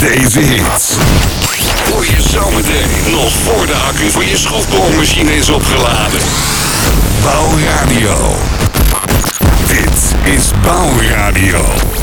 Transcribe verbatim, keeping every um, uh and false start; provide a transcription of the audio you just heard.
Deze hits hoor je zometeen nog voor de accu van je schotboormachine is opgeladen. Bouwradio. Dit is Bouwradio.